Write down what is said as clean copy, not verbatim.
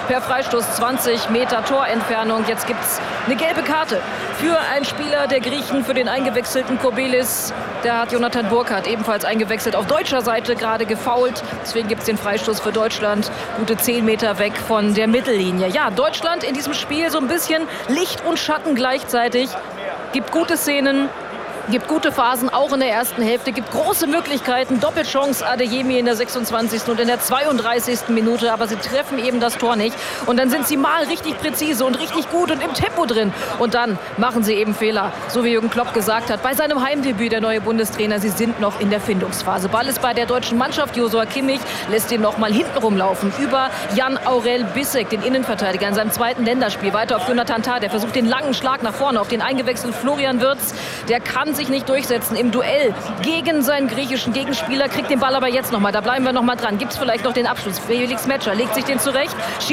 per Freistoß 20 Meter Torentfernung. Jetzt gibt es eine gelbe Karte für einen Spieler der Griechen, für den eingewechselten Kobelis. Der hat Jonathan Burkhardt ebenfalls eingewechselt, auf deutscher Seite gerade gefoult. Deswegen gibt es den Freistoß für Deutschland, gute 10 Meter weg von der Mittellinie. Ja, Deutschland in diesem Spiel so ein bisschen Licht und Schatten gleichzeitig. Gibt gute Szenen, gibt gute Phasen, auch in der ersten Hälfte, gibt große Möglichkeiten. Doppelchance Adeyemi in der 26. und in der 32. Minute, aber sie treffen eben das Tor nicht. Und dann sind sie mal richtig präzise und richtig gut und im Tempo drin. Und dann machen sie eben Fehler, so wie Jürgen Klopp gesagt hat. Bei seinem Heimdebüt, der neue Bundestrainer, sie sind noch in der Findungsphase. Ball ist bei der deutschen Mannschaft. Josua Kimmich lässt ihn noch mal hinten rumlaufen über Jan Aurel Bissek, den Innenverteidiger, in seinem zweiten Länderspiel. Weiter auf Jonathan Tah, der versucht den langen Schlag nach vorne auf den eingewechselten Florian Wirtz. Der kann sich nicht durchsetzen im Duell gegen seinen griechischen Gegenspieler, kriegt den Ball aber jetzt noch mal. Da bleiben wir noch mal dran. Gibt es vielleicht noch den Abschluss? Felix Metscher legt sich den zurecht.